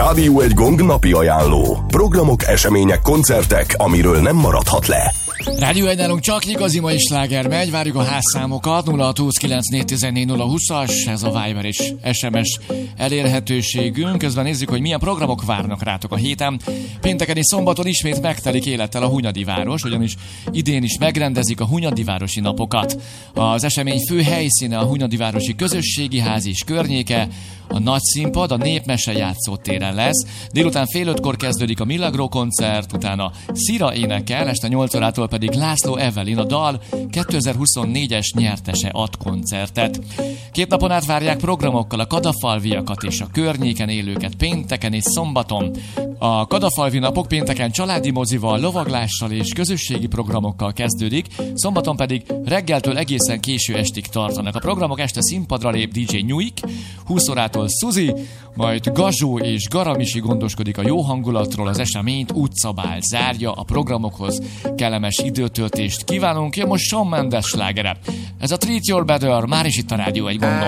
Rádió egy Gong napi ajánló. Programok, események, koncertek, amiről nem maradhat le. Rádió 1 nálunk csak igazi mai sláger megy, várjuk a házszámokat, 0629 ez a Viber és SMS elérhetőségünk. Közben nézzük, hogy milyen programok várnak rátok a héten. Pénteken és szombaton ismét megtelik élettel a Hunyadi város, ugyanis idén is megrendezik a Hunyadivárosi napokat. Az esemény fő helyszíne a Hunyadivárosi Közösségi Ház és környéke, a nagy színpad a Népmese játszótéren lesz. Délután fél 5-kor kezdődik a Milagro koncert, utána Szira énekel, este 8 órától pedig László Evelyn, a dal 2024-es nyertese ad koncertet. 2 napon át várják programokkal a kadafalviakat és a környéken élőket pénteken és szombaton. A kadafalvi napok pénteken családi mozival, lovaglással és közösségi programokkal kezdődik, szombaton pedig reggeltől egészen késő estig tartanak. A programok este színpadra lép DJ Nyuik, 20 órától Suzi, majd Gazsó és Garamisi gondoskodik a jó hangulatról, az eseményt útszabály zárja, a programokhoz kellemes időtöltést kívánunk. Jön most Shawn Mendes slágere. Ez a Treat Your Better, már is itt a Rádió egy Gondol.